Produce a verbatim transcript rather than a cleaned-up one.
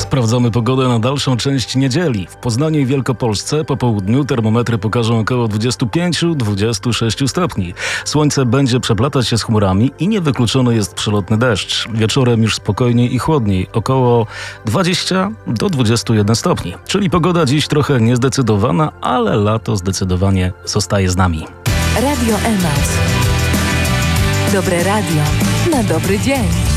Sprawdzamy pogodę na dalszą część niedzieli. W Poznaniu i Wielkopolsce po południu termometry pokażą około dwadzieścia pięć do dwudziestu sześciu stopni. Słońce będzie przeplatać się z chmurami i niewykluczony jest przelotny deszcz. Wieczorem już spokojniej i chłodniej, około dwadzieścia do dwudziestu jeden stopni. Czyli pogoda dziś trochę niezdecydowana, ale lato zdecydowanie zostaje z nami. Radio Emas. Dobre radio na dobry dzień.